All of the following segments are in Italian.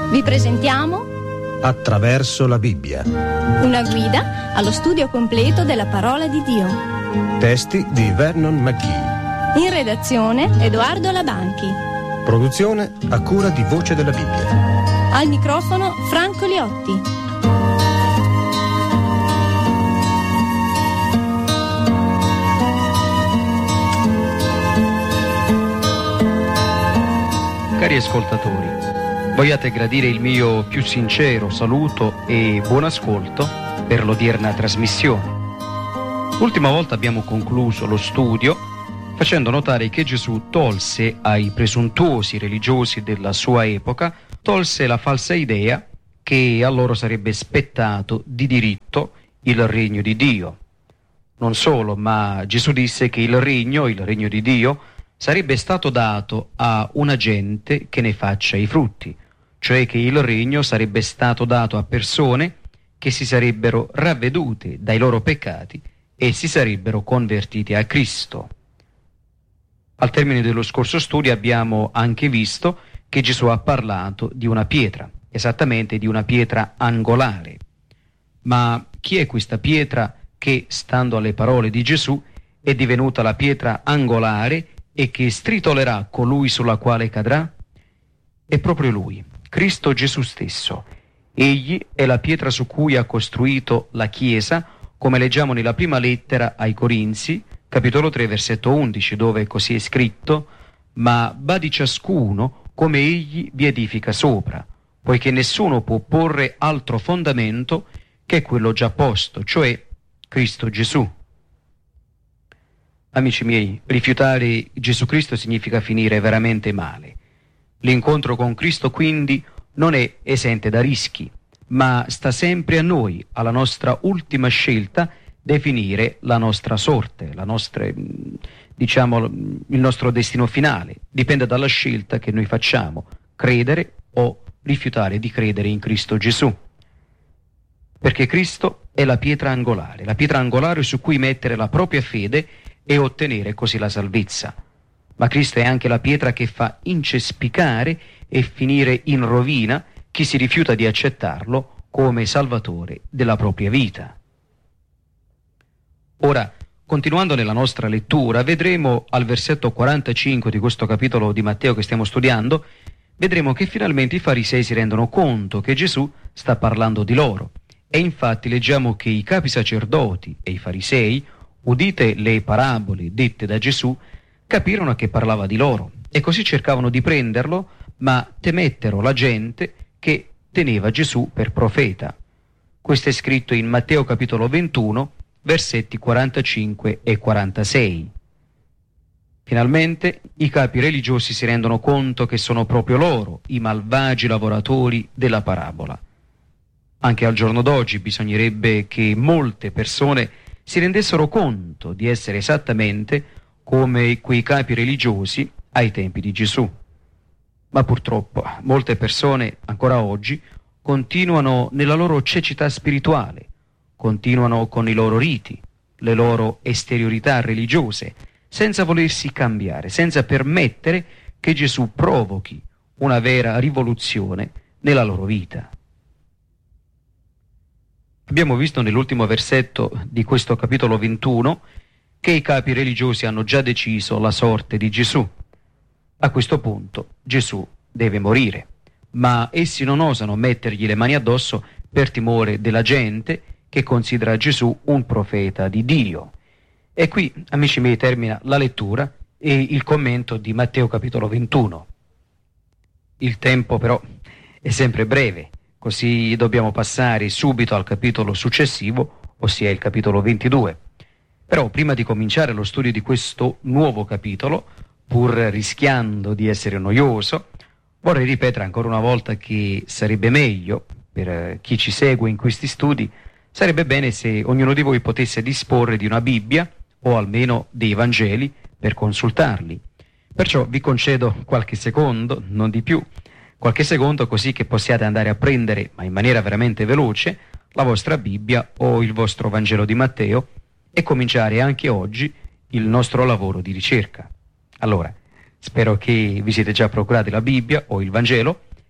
Vi presentiamo Attraverso la Bibbia. una guida allo studio completo della parola di Dio. Testi di Vernon McGee. In redazione Edoardo Labanchi. Produzione a cura di Voce della Bibbia. Al microfono Franco Liotti. Cari ascoltatori, vogliate gradire il mio più sincero saluto e buon ascolto per l'odierna trasmissione. L'ultima volta abbiamo concluso lo studio facendo notare che Gesù tolse ai presuntuosi religiosi della sua epoca, tolse la falsa idea che a loro sarebbe spettato di diritto il regno di Dio. Non solo, ma Gesù disse che il regno di Dio, sarebbe stato dato a una gente che ne faccia i frutti, cioè che il regno sarebbe stato dato a persone che si sarebbero ravvedute dai loro peccati e si sarebbero convertite a Cristo. Al termine dello scorso studio abbiamo anche visto che Gesù ha parlato di una pietra, esattamente di una pietra angolare. Ma chi è questa pietra che, stando alle parole di Gesù, è divenuta la pietra angolare e che stritolerà colui sulla quale cadrà? È proprio Lui, Cristo Gesù stesso. Egli è la pietra su cui ha costruito la Chiesa, come leggiamo nella prima lettera ai Corinzi, capitolo 3, versetto 11, dove così è scritto: «Ma badi ciascuno come egli vi edifica sopra, poiché nessuno può porre altro fondamento che quello già posto, cioè Cristo Gesù». Amici miei, rifiutare Gesù Cristo significa finire veramente male. L'incontro con Cristo quindi non è esente da rischi, ma sta sempre a noi, alla nostra ultima scelta, definire la nostra sorte, il nostro destino finale. Dipende dalla scelta che noi facciamo, credere o rifiutare di credere in Cristo Gesù. Perché Cristo è la pietra angolare su cui mettere la propria fede e ottenere così la salvezza. Ma Cristo è anche la pietra che fa incespicare e finire in rovina chi si rifiuta di accettarlo come Salvatore della propria vita. Ora, continuando nella nostra lettura, vedremo al versetto 45 di questo capitolo di Matteo che stiamo studiando, vedremo che finalmente i farisei si rendono conto che Gesù sta parlando di loro. E infatti leggiamo che i capi sacerdoti e i farisei, udite le parabole dette da Gesù, capirono che parlava di loro e così cercavano di prenderlo, ma temettero la gente che teneva Gesù per profeta. Questo è scritto in Matteo capitolo 21, versetti 45 e 46. Finalmente i capi religiosi si rendono conto che sono proprio loro i malvagi lavoratori della parabola. Anche al giorno d'oggi bisognerebbe che molte persone si rendessero conto di essere esattamente come quei capi religiosi ai tempi di Gesù. Ma purtroppo molte persone ancora oggi continuano nella loro cecità spirituale, continuano con i loro riti, le loro esteriorità religiose, senza volersi cambiare, senza permettere che Gesù provochi una vera rivoluzione nella loro vita. Abbiamo visto nell'ultimo versetto di questo capitolo 21 che i capi religiosi hanno già deciso la sorte di Gesù. A questo punto Gesù deve morire, ma essi non osano mettergli le mani addosso per timore della gente che considera Gesù un profeta di Dio. E qui, amici miei, termina la lettura e il commento di Matteo capitolo 21. Il tempo però è sempre breve, così dobbiamo passare subito al capitolo successivo, ossia il capitolo 22. Però prima di cominciare lo studio di questo nuovo capitolo, pur rischiando di essere noioso, vorrei ripetere ancora una volta che sarebbe meglio, per chi ci segue in questi studi, sarebbe bene se ognuno di voi potesse disporre di una Bibbia o almeno dei Vangeli per consultarli. Perciò vi concedo qualche secondo, non di più, qualche secondo così che possiate andare a prendere, ma in maniera veramente veloce, la vostra Bibbia o il vostro Vangelo di Matteo e cominciare anche oggi il nostro lavoro di ricerca. Allora, spero che vi siete già procurati la Bibbia o il Vangelo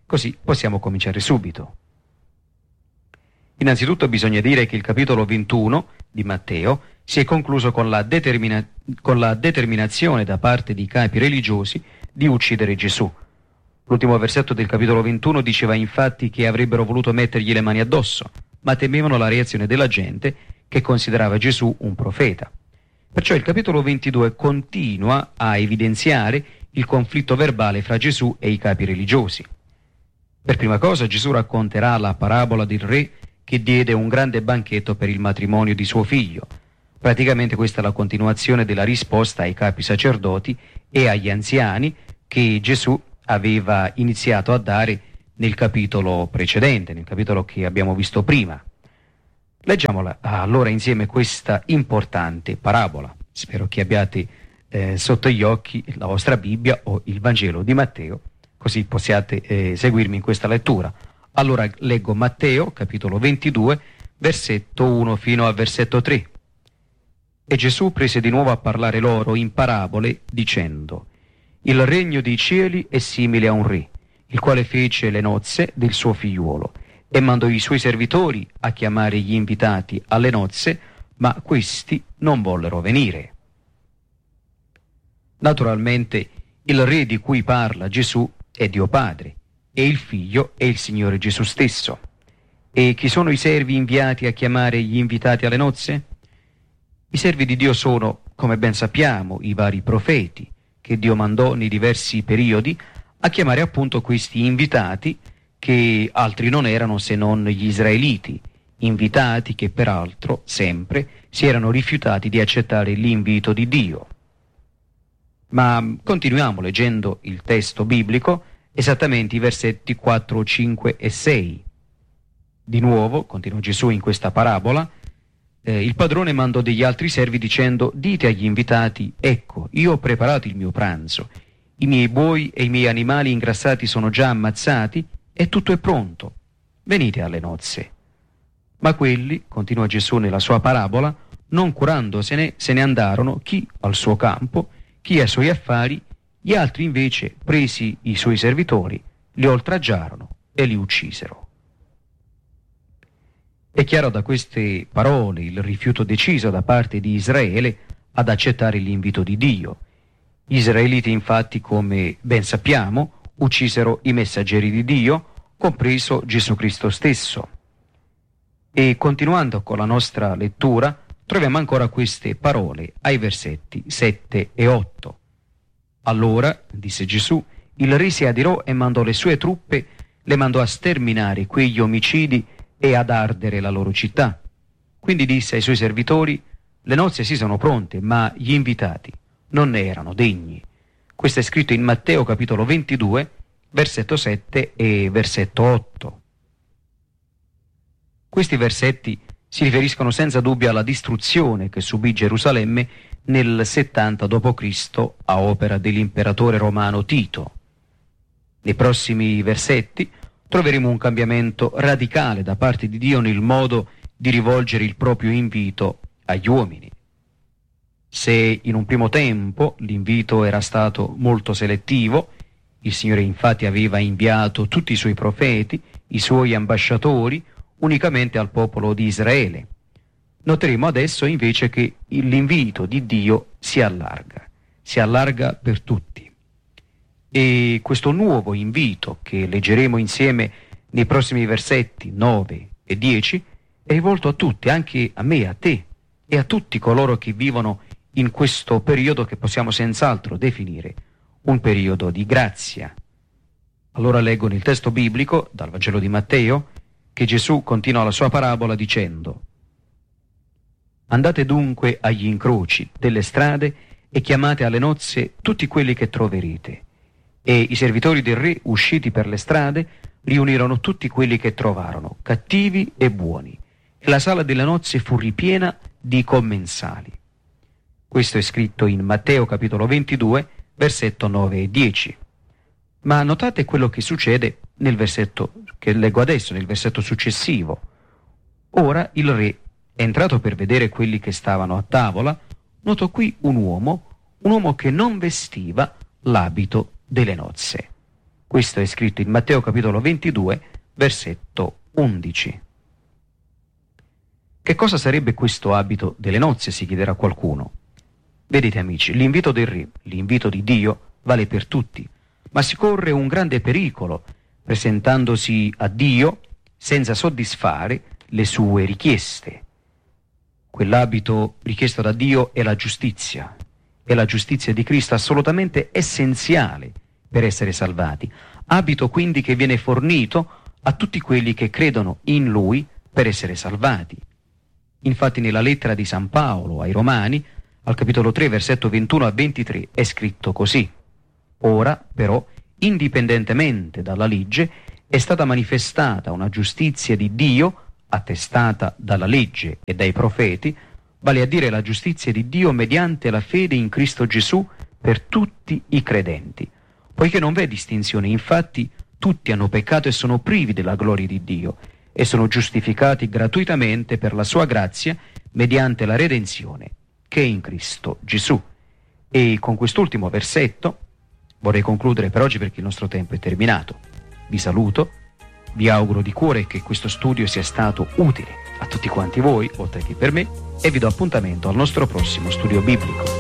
Così possiamo cominciare subito. Innanzitutto bisogna dire che il capitolo 21 di Matteo si è concluso con la determinazione da parte dei capi religiosi di uccidere Gesù. L'ultimo versetto del capitolo 21 diceva infatti che avrebbero voluto mettergli le mani addosso, ma temevano la reazione della gente che considerava Gesù un profeta. Perciò il capitolo 22 continua a evidenziare il conflitto verbale fra Gesù e i capi religiosi. Per prima cosa Gesù racconterà la parabola del re che diede un grande banchetto per il matrimonio di suo figlio. Praticamente questa è la continuazione della risposta ai capi sacerdoti e agli anziani che Gesù aveva iniziato a dare nel capitolo precedente, nel capitolo che abbiamo visto prima. Leggiamola allora insieme questa importante parabola. Spero che abbiate sotto gli occhi la vostra Bibbia o il Vangelo di Matteo, così possiate seguirmi in questa lettura. Allora leggo Matteo, capitolo 22, versetto 1 fino al versetto 3. E Gesù prese di nuovo a parlare loro in parabole, dicendo: Il regno dei cieli è simile a un re, il quale fece le nozze del suo figliuolo, e mandò i suoi servitori a chiamare gli invitati alle nozze, ma questi non vollero venire. Naturalmente il re di cui parla Gesù è Dio Padre, e il Figlio è il Signore Gesù stesso. E chi sono i servi inviati a chiamare gli invitati alle nozze? I servi di Dio sono, come ben sappiamo, i vari profeti, che Dio mandò nei diversi periodi a chiamare appunto questi invitati, che altri non erano se non gli israeliti, invitati che peraltro sempre si erano rifiutati di accettare l'invito di Dio. Ma continuiamo leggendo il testo biblico, esattamente i versetti 4, 5 e 6. Di nuovo, continua Gesù in questa parabola, il padrone mandò degli altri servi dicendo: dite agli invitati, ecco, io ho preparato il mio pranzo, i miei buoi e i miei animali ingrassati sono già ammazzati e tutto è pronto, venite alle nozze. Ma quelli, continua Gesù nella sua parabola, non curandosene, se ne andarono, chi al suo campo, chi ai suoi affari, gli altri invece, presi i suoi servitori, li oltraggiarono e li uccisero. È chiaro da queste parole il rifiuto deciso da parte di Israele ad accettare l'invito di Dio. Gli israeliti infatti, come ben sappiamo, uccisero i messaggeri di Dio, compreso Gesù Cristo stesso. E continuando con la nostra lettura, troviamo ancora queste parole ai versetti 7 e 8. Allora, disse Gesù, il re si adirò e mandò le sue truppe, le mandò a sterminare quegli omicidi e ad ardere la loro città. Quindi disse ai suoi servitori: le nozze si sono pronte, ma gli invitati non ne erano degni. Questo è scritto in Matteo capitolo 22, versetto 7 e versetto 8. Questi versetti si riferiscono senza dubbio alla distruzione che subì Gerusalemme nel 70 d.C. a opera dell'imperatore romano Tito. Nei prossimi versetti troveremo un cambiamento radicale da parte di Dio nel modo di rivolgere il proprio invito agli uomini. Se in un primo tempo l'invito era stato molto selettivo, il Signore infatti aveva inviato tutti i suoi profeti, i suoi ambasciatori, unicamente al popolo di Israele. Noteremo adesso invece che l'invito di Dio si allarga per tutti. E questo nuovo invito che leggeremo insieme nei prossimi versetti 9 e 10 è rivolto a tutti, anche a me, a te e a tutti coloro che vivono in questo periodo che possiamo senz'altro definire un periodo di grazia. Allora leggo nel testo biblico, dal Vangelo di Matteo, che Gesù continua la sua parabola dicendo: andate dunque agli incroci delle strade e chiamate alle nozze tutti quelli che troverete. E i servitori del re, usciti per le strade, riunirono tutti quelli che trovarono, cattivi e buoni, e la sala delle nozze fu ripiena di commensali. Questo è scritto in Matteo capitolo 22, versetto 9 e 10. Ma notate quello che succede nel versetto che leggo adesso, nel versetto successivo. Ora il re, entrato per vedere quelli che stavano a tavola, notò qui un uomo che non vestiva l'abito delle nozze. Questo è scritto in Matteo capitolo 22, versetto 11. Che cosa sarebbe questo abito delle nozze, si chiederà qualcuno. Vedete amici, l'invito del Re, l'invito di Dio, vale per tutti, ma si corre un grande pericolo presentandosi a Dio senza soddisfare le sue richieste. Quell'abito richiesto da Dio è la giustizia di Cristo, assolutamente essenziale per essere salvati. Abito quindi che viene fornito a tutti quelli che credono in Lui per essere salvati. Infatti nella lettera di San Paolo ai Romani, al capitolo 3, versetto 21 a 23, è scritto così: ora, però, indipendentemente dalla legge, è stata manifestata una giustizia di Dio, attestata dalla legge e dai profeti, vale a dire la giustizia di Dio mediante la fede in Cristo Gesù per tutti i credenti. Poiché non v'è distinzione, infatti tutti hanno peccato e sono privi della gloria di Dio, e sono giustificati gratuitamente per la sua grazia mediante la redenzione che è in Cristo Gesù. E con quest'ultimo versetto vorrei concludere per oggi, perché il nostro tempo è terminato. Vi saluto, vi auguro di cuore che questo studio sia stato utile a tutti quanti voi, oltre che per me, e vi do appuntamento al nostro prossimo studio biblico.